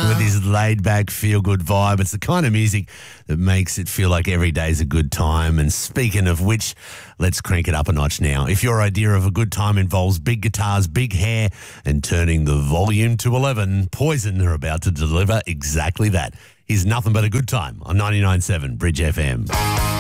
with his laid-back, feel-good vibe. It's the kind of music that makes it feel like every day's a good time. And speaking of which, let's crank it up a notch now. If your idea of a good time involves big guitars, big hair, and turning the volume to 11, Poison are about to deliver exactly that. Here's Nothing But a Good Time on 99.7 Bridge FM.